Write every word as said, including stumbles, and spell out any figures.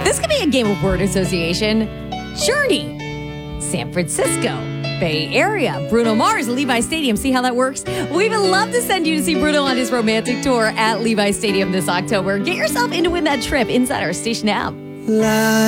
This could be a game of word association. Journey, San Francisco, Bay Area, Bruno Mars, Levi Stadium. See how that works? We would love to send you to see Bruno on his romantic tour at Levi Stadium this October. Get yourself in to win that trip inside our station app.